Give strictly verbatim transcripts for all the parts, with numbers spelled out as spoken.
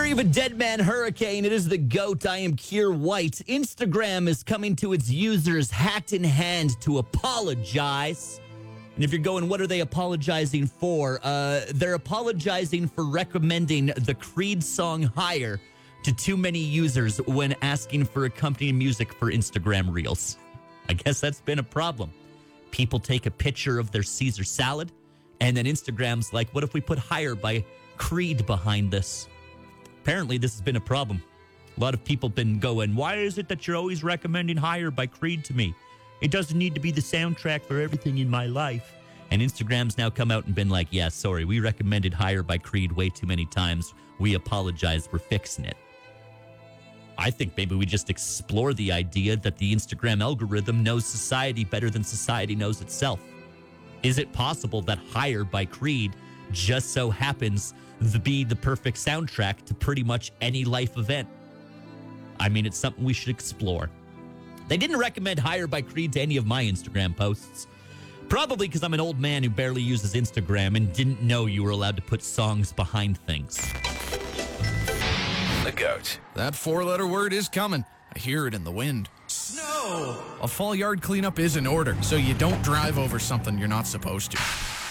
fury of a dead man hurricane. It is the GOAT. I am Keir White. Instagram is coming to its users hat in hand to apologize. And if you're going, what are they apologizing for? Uh, they're apologizing for recommending the Creed song Higher to too many users when asking for accompanying music for Instagram Reels. I guess that's been a problem. People take a picture of their Caesar salad, and then Instagram's like, what if we put Higher by Creed behind this? Apparently, this has been a problem. A lot of people have been going, why is it that you're always recommending Higher by Creed to me? It doesn't need to be the soundtrack for everything in my life. And Instagram's now come out and been like, yeah, sorry, we recommended Higher by Creed way too many times. We apologize. We're fixing it. I think maybe we just explore the idea that the Instagram algorithm knows society better than society knows itself. Is it possible that Higher by Creed just so happens to be the perfect soundtrack to pretty much any life event? I mean, it's something we should explore. They didn't recommend Higher by Creed to any of my Instagram posts. Probably because I'm an old man who barely uses Instagram and didn't know you were allowed to put songs behind things. The GOAT. That four-letter word is coming. I hear it in the wind. Snow! A fall yard cleanup is in order, so you don't drive over something you're not supposed to.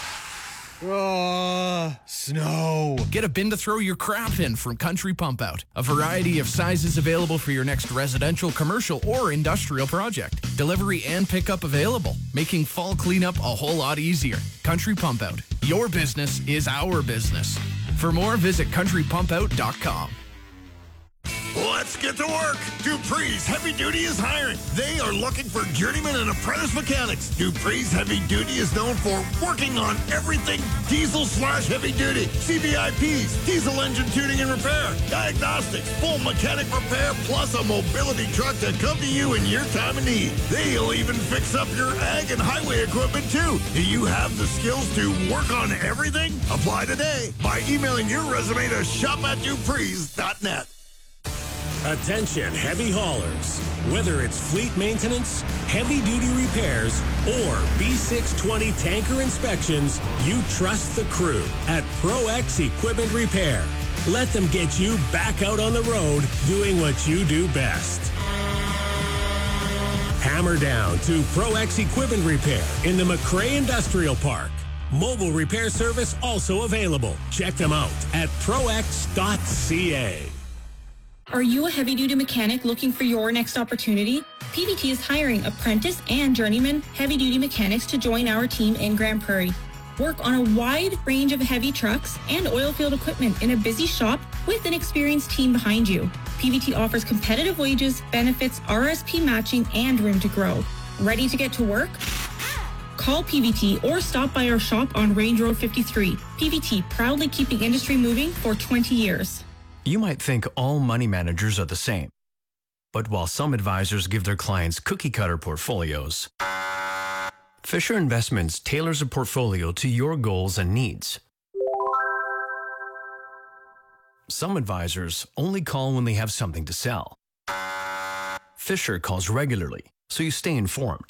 Uh, snow. Get a bin to throw your crap in from Country Pump Out. A variety of sizes available for your next residential, commercial, or industrial project. Delivery and pickup available, making fall cleanup a whole lot easier. Country Pump Out. Your business is our business. For more, visit country pump out dot com. Let's get to work. Dupree's Heavy Duty is hiring. They are looking for journeyman and apprentice mechanics. Dupree's Heavy Duty is known for working on everything diesel slash heavy duty. C V I Ps, diesel engine tuning and repair, diagnostics, full mechanic repair, plus a mobility truck to come to you in your time of need. They'll even fix up your ag and highway equipment too. Do you have the skills to work on everything? Apply today by emailing your resume to shop at duprees dot net. Attention heavy haulers. Whether it's fleet maintenance, heavy-duty repairs, or B six twenty tanker inspections, you trust the crew at ProX Equipment Repair. Let them get you back out on the road doing what you do best. Hammer down to ProX Equipment Repair in the McRae Industrial Park. Mobile repair service also available. Check them out at pro x dot c a. Are you a heavy-duty mechanic looking for your next opportunity? P V T is hiring apprentice and journeyman heavy-duty mechanics to join our team in Grand Prairie. Work on a wide range of heavy trucks and oil field equipment in a busy shop with an experienced team behind you. P V T offers competitive wages, benefits, R S P matching, and room to grow. Ready to get to work? Call P V T or stop by our shop on Range Road fifty-three. P V T, proudly keeping industry moving for twenty years. You might think all money managers are the same. But while some advisors give their clients cookie-cutter portfolios, Fisher Investments tailors a portfolio to your goals and needs. Some advisors only call when they have something to sell. Fisher calls regularly, so you stay informed.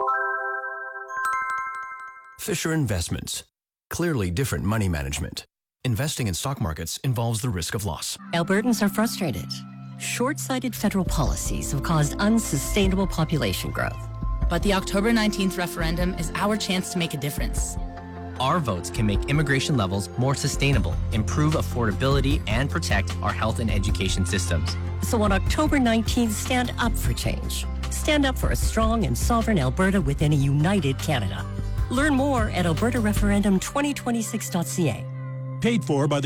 Fisher Investments. Clearly different money management. Investing in stock markets involves the risk of loss. Albertans are frustrated. Short-sighted federal policies have caused unsustainable population growth. But the October nineteenth referendum is our chance to make a difference. Our votes can make immigration levels more sustainable, improve affordability, and protect our health and education systems. So on October nineteenth, stand up for change. Stand up for a strong and sovereign Alberta within a united Canada. Learn more at alberta referendum twenty twenty-six dot c a. Paid for by the